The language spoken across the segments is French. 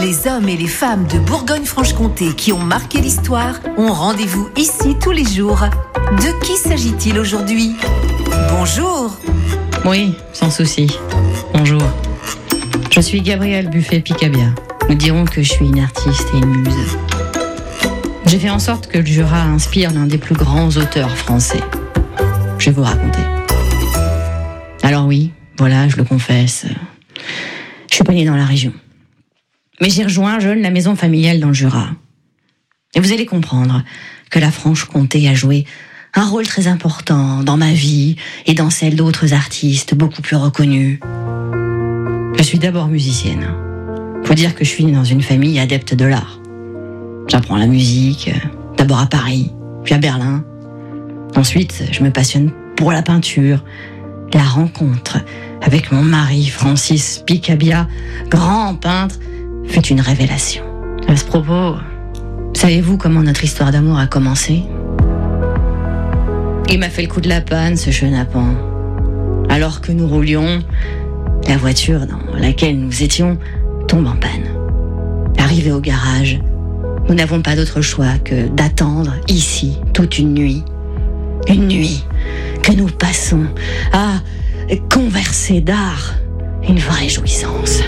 Les hommes et les femmes de Bourgogne-Franche-Comté qui ont marqué l'histoire ont rendez-vous ici tous les jours. De qui s'agit-il aujourd'hui ? Bonjour. Oui, sans souci. Bonjour. Je suis Gabrielle Buffet-Picabia. Nous dirons que je suis une artiste et une muse. J'ai fait en sorte que le Jura inspire l'un des plus grands auteurs français. Je vais vous raconter. Alors oui, voilà, je le confesse, je suis pas née dans la région. Mais j'ai rejoint jeune la maison familiale dans le Jura. Et vous allez comprendre que la Franche-Comté a joué un rôle très important dans ma vie et dans celle d'autres artistes beaucoup plus reconnus. Je suis d'abord musicienne. Faut dire que je suis née dans une famille adepte de l'art. J'apprends la musique, d'abord à Paris, puis à Berlin. Ensuite, je me passionne pour la peinture. La rencontre avec mon mari, Francis Picabia, grand peintre, fut une révélation. À ce propos, savez-vous comment notre histoire d'amour a commencé ? Il m'a fait le coup de la panne, ce chenapan. Alors que nous roulions, la voiture dans laquelle nous étions tombe en panne. Arrivé au garage, nous n'avons pas d'autre choix que d'attendre ici toute une nuit. Une nuit que nous passons à converser d'art, une vraie jouissance.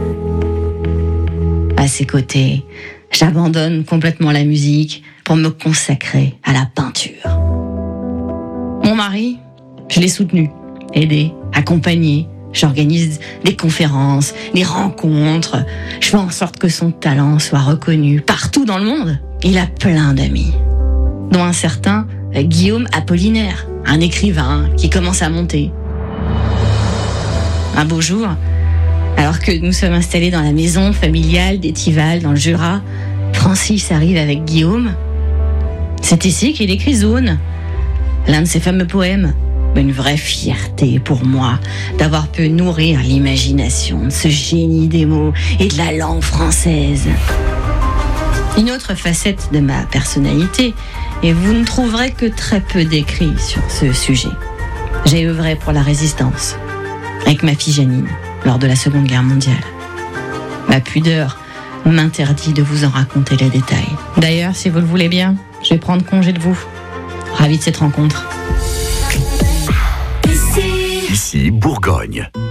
À ses côtés, j'abandonne complètement la musique pour me consacrer à la peinture. Mon mari, je l'ai soutenu, aidé, accompagné. J'organise des conférences, des rencontres. Je fais en sorte que son talent soit reconnu partout dans le monde. Il a plein d'amis, dont un certain Guillaume Apollinaire, un écrivain qui commence à monter. Un beau jour, alors que nous sommes installés dans la maison familiale d'Étival, dans le Jura, Francis arrive avec Guillaume. C'est ici qu'il écrit Zone, l'un de ses fameux poèmes. Une vraie fierté pour moi d'avoir pu nourrir l'imagination de ce génie des mots et de la langue française. Une autre facette de ma personnalité, et vous ne trouverez que très peu d'écrits sur ce sujet. J'ai œuvré pour la résistance, avec ma fille Janine, lors de la Seconde Guerre mondiale. Ma pudeur m'interdit de vous en raconter les détails. D'ailleurs, si vous le voulez bien, je vais prendre congé de vous. Ravi de cette rencontre. Ici, Bourgogne.